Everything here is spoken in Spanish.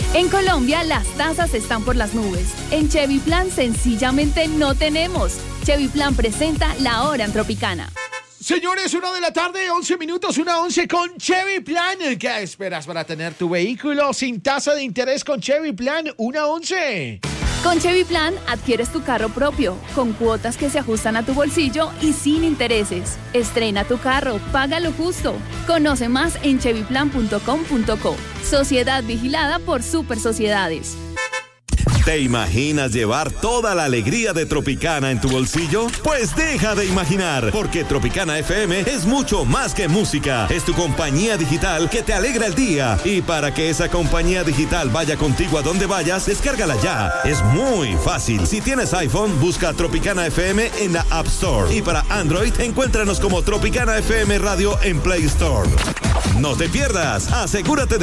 En Colombia, las tasas están por las nubes. En Chevy Plan, sencillamente no tenemos. Chevy Plan presenta La Hora en Tropicana. Señores, 1 de la tarde, 11 minutos, 1:11 con Chevy Plan. ¿Qué esperas para tener tu vehículo sin tasa de interés con Chevy Plan? 1:11. Con Chevy Plan, adquieres tu carro propio, con cuotas que se ajustan a tu bolsillo y sin intereses. Estrena tu carro, paga lo justo. Conoce más en chevyplan.com.co. Sociedad vigilada por Super Sociedades. ¿Te imaginas llevar toda la alegría de Tropicana en tu bolsillo? Pues deja de imaginar, porque Tropicana FM es mucho más que música. Es tu compañía digital que te alegra el día. Y para que esa compañía digital vaya contigo a donde vayas, descárgala ya. Es muy fácil. Si tienes iPhone, busca Tropicana FM en la App Store. Y para Android, encuéntranos como Tropicana FM Radio en Play Store. No te pierdas. Asegúrate de